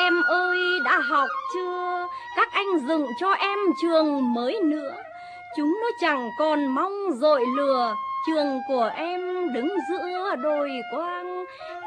em ơi đã học chưa? Các anh dựng cho em trường mới nữa. Chúng nó chẳng còn mong dội lừa, trường của em đứng giữa đồi quang.